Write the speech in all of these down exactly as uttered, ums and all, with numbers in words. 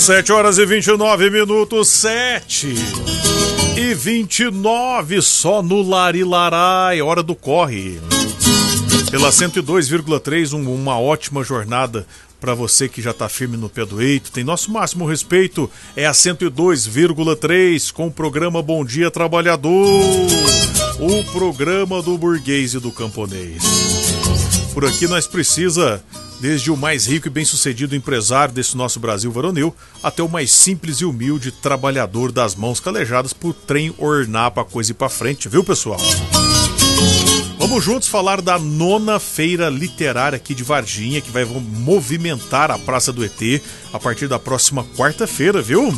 sete horas e vinte e nove minutos, sete e vinte e nove, só no Larilarai, hora do corre. Pela cento e dois vírgula três, um, uma ótima jornada para você que já está firme no pé do eito. Tem nosso máximo respeito, é a cento e dois vírgula três com o programa Bom Dia Trabalhador, o programa do burguês e do camponês. Por aqui nós precisa, desde o mais rico e bem-sucedido empresário desse nosso Brasil varonil, até o mais simples e humilde trabalhador das mãos calejadas pro trem ornar pra coisa ir pra frente, viu, pessoal? Vamos juntos falar da nona feira literária aqui de Varginha, que vai movimentar a Praça do E T a partir da próxima quarta-feira, viu?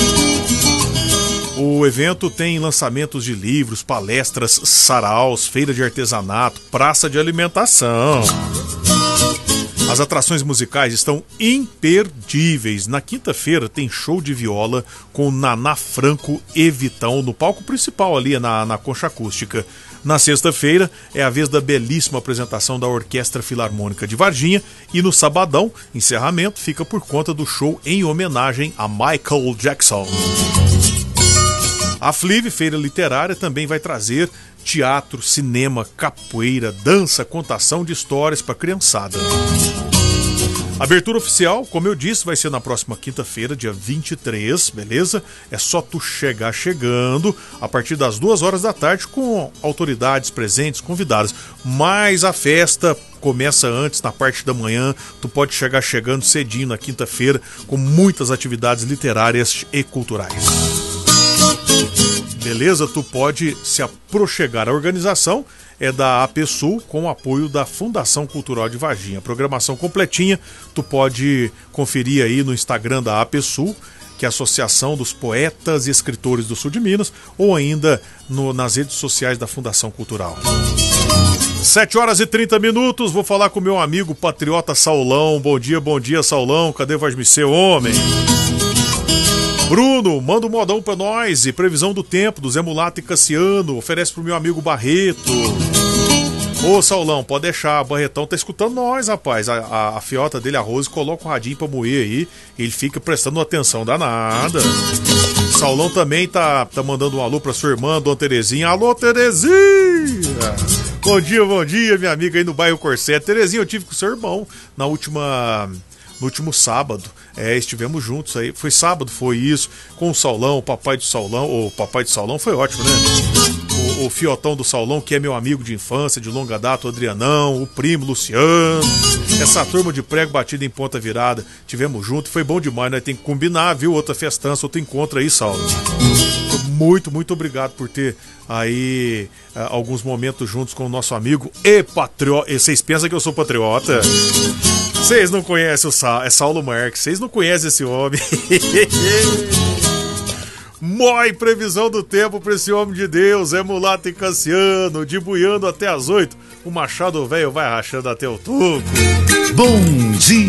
O evento tem lançamentos de livros, palestras, saraus, feira de artesanato, praça de alimentação. As atrações musicais estão imperdíveis. Na quinta-feira tem show de viola com Naná Franco e Vitão no palco principal ali na, na concha acústica. Na sexta-feira é a vez da belíssima apresentação da Orquestra Filarmônica de Varginha e no sabadão, encerramento, fica por conta do show em homenagem a Michael Jackson. A Flive, feira literária, também vai trazer teatro, cinema, capoeira, dança, contação de histórias para criançada. Abertura oficial, como eu disse, vai ser na próxima quinta-feira, dia vinte e três, beleza? É só tu chegar chegando a partir das duas horas da tarde com autoridades presentes, convidadas. Mas a festa começa antes, na parte da manhã. Tu pode chegar chegando cedinho na quinta-feira com muitas atividades literárias e culturais. Beleza? Tu pode se aproxegar. A organização é da APSul com o apoio da Fundação Cultural de Varginha. A programação completinha tu pode conferir aí no Instagram da APSul, que é a Associação dos Poetas e Escritores do Sul de Minas, ou ainda no, nas redes sociais da Fundação Cultural. sete horas e trinta minutos, vou falar com meu amigo patriota Saulão. Bom dia, bom dia, Saulão. Cadê Vasmicê, homem? Bruno, manda um modão pra nós. E previsão do tempo do Zé Mulato e Cassiano. Oferece pro meu amigo Barreto. Ô, Saulão, pode deixar. A Barretão tá escutando nós, rapaz. A, a, a fiota dele, a Rose, coloca o radinho pra moer aí. Ele fica prestando atenção danada. Saulão também tá, tá mandando um alô pra sua irmã, Dona Terezinha. Alô, Terezinha! Bom dia, bom dia, minha amiga aí no bairro Corsé. Terezinha, eu tive com o seu irmão na última... no último sábado, é, estivemos juntos aí, foi sábado, foi isso, com o Saulão, o papai do Saulão, o papai do Saulão foi ótimo, né? O, o fiotão do Saulão, que é meu amigo de infância, de longa data, o Adrianão, o primo Luciano, essa turma de prego batido em ponta virada, tivemos junto, foi bom demais, né? Tem que combinar, viu? Outra festança, outro encontro aí, Saulo. Muito, muito obrigado por ter aí uh, alguns momentos juntos com o nosso amigo e patriota. Vocês pensam que eu sou patriota? Vocês não conhecem o Sa é Saulo Marques, vocês não conhecem esse homem. Mói, previsão do tempo para esse homem de Deus, é Mulato e Cassiano, de buiando até as oito. O machado velho vai rachando até o toco. Bom dia!